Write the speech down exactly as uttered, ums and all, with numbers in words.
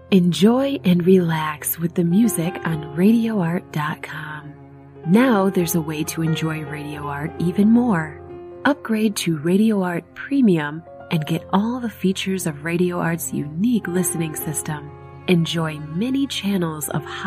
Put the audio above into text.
Enjoy and relax with the music on radio art dot com. Now there's a way to enjoy Radio Art even more. Upgrade to Radio Art Premium and get all the features of Radio Art's unique listening system. Enjoy many channels of high